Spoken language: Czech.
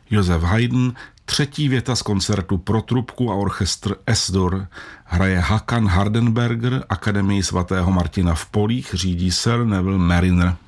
Josef Haydn, třetí věta z koncertu pro trubku a orchestr S-dur. Hraje Hakan Hardenberger, Akademii svatého Martina v Polích řídí Sir Neville Mariner.